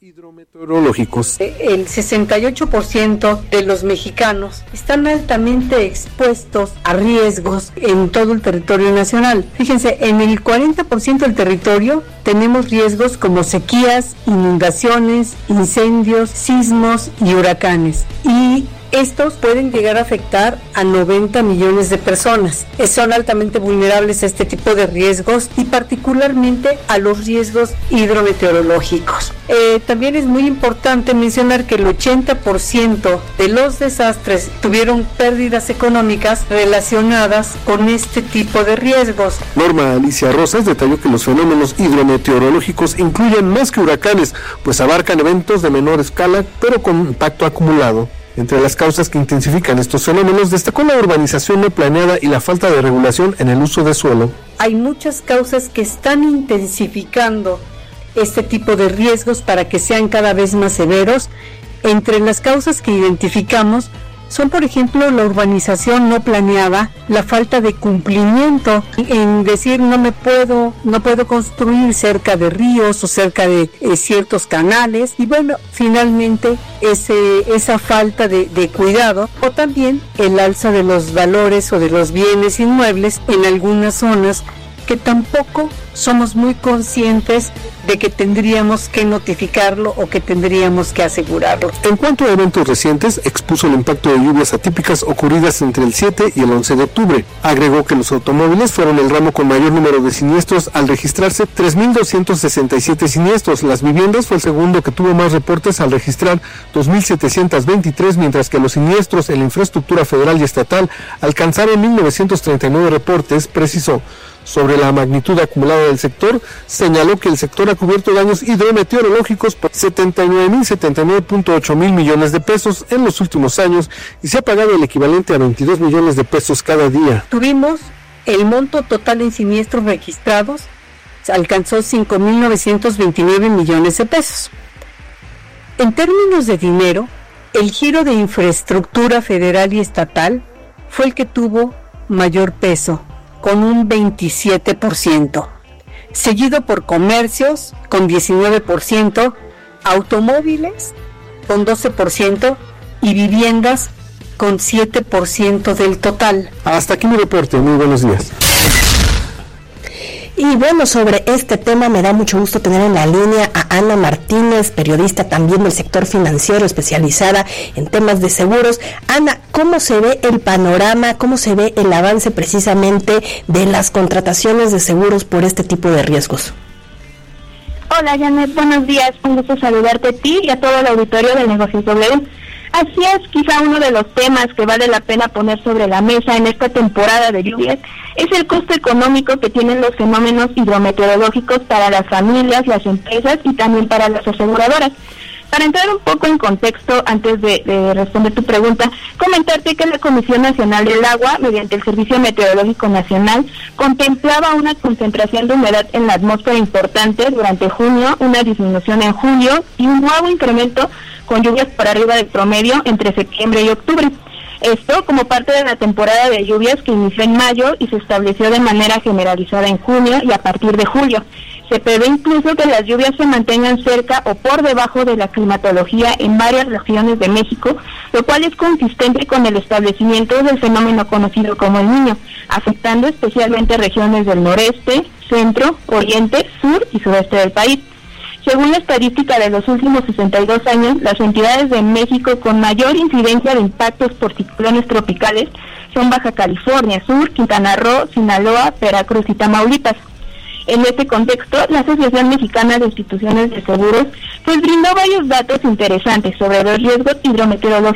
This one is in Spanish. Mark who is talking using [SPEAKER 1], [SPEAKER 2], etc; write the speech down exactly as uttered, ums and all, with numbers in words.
[SPEAKER 1] hidrometeorológicos.
[SPEAKER 2] El sesenta y ocho por ciento de los mexicanos están altamente expuestos a riesgos en todo el territorio nacional. Fíjense, en el cuarenta por ciento del territorio tenemos riesgos como sequías, inundaciones, incendios, sismos y huracanes. Y estos pueden llegar a afectar a noventa millones de personas. Son altamente vulnerables a este tipo de riesgos y particularmente a los riesgos hidrometeorológicos. Eh, también es muy importante mencionar que el ochenta por ciento de los desastres tuvieron pérdidas económicas relacionadas con este tipo de riesgos.
[SPEAKER 1] Norma Alicia Rosas detalló que los fenómenos hidrometeorológicos incluyen más que huracanes, pues abarcan eventos de menor escala, pero con impacto acumulado. Entre las causas que intensifican estos fenómenos destacó la urbanización no planeada y la falta de regulación en el uso de suelo.
[SPEAKER 2] Hay muchas causas que están intensificando este tipo de riesgos para que sean cada vez más severos. Entre las causas que identificamos son, por ejemplo, la urbanización no planeada, la falta de cumplimiento en decir no me puedo, no puedo construir cerca de ríos o cerca de eh, ciertos canales, y bueno, finalmente ese, esa falta de, de cuidado, o también el alza de los valores o de los bienes inmuebles en algunas zonas que tampoco somos muy conscientes de que tendríamos que notificarlo o que tendríamos que asegurarlo.
[SPEAKER 1] En cuanto a eventos recientes, expuso el impacto de lluvias atípicas ocurridas entre el siete y el once de octubre. Agregó que los automóviles fueron el ramo con mayor número de siniestros al registrarse tres mil doscientos sesenta y siete siniestros. Las viviendas fue el segundo que tuvo más reportes al registrar dos mil setecientos veintitrés, mientras que los siniestros en la infraestructura federal y estatal alcanzaron mil novecientos treinta y nueve reportes, precisó. Sobre la magnitud acumulada del sector, señaló que el sector ha cubierto daños hidrometeorológicos por setenta y nueve mil setenta y nueve punto ocho mil millones de pesos en los últimos años y se ha pagado el equivalente a veintidós millones de pesos cada día.
[SPEAKER 2] Tuvimos el monto total en siniestros registrados, alcanzó cinco mil novecientos veintinueve millones de pesos. En términos de dinero, el giro de infraestructura federal y estatal fue el que tuvo mayor peso, con un veintisiete por ciento, seguido por comercios con diecinueve por ciento, automóviles con doce por ciento y viviendas con siete por ciento del total.
[SPEAKER 1] Hasta aquí mi reporte, muy buenos días.
[SPEAKER 3] Y bueno, sobre este tema me da mucho gusto tener en la línea a Ana Martínez, periodista también del sector financiero, especializada en temas de seguros. Ana, ¿cómo se ve el panorama, cómo se ve el avance precisamente de las contrataciones de seguros por este tipo de riesgos?
[SPEAKER 4] Hola Janet, buenos días, un gusto saludarte a ti y a todo el auditorio de Negocios W. Así es, quizá uno de los temas que vale la pena poner sobre la mesa en esta temporada de lluvias es el costo económico que tienen los fenómenos hidrometeorológicos para las familias, las empresas y también para las aseguradoras. Para entrar un poco en contexto, antes de, de responder tu pregunta, comentarte que la Comisión Nacional del Agua, mediante el Servicio Meteorológico Nacional, contemplaba una concentración de humedad en la atmósfera importante durante junio, una disminución en julio y un nuevo incremento con lluvias por arriba del promedio entre septiembre y octubre. Esto como parte de la temporada de lluvias que inició en mayo y se estableció de manera generalizada en junio y a partir de julio. Se prevé incluso que las lluvias se mantengan cerca o por debajo de la climatología en varias regiones de México, lo cual es consistente con el establecimiento del fenómeno conocido como el Niño, afectando especialmente regiones del noreste, centro, oriente, sur y sureste del país. Según la estadística de los últimos sesenta y dos años, las entidades de México con mayor incidencia de impactos por ciclones tropicales son Baja California Sur, Quintana Roo, Sinaloa, Veracruz y Tamaulipas. En este contexto, la Asociación Mexicana de Instituciones de Seguros pues brindó varios datos interesantes sobre los riesgos hidrometeorológicos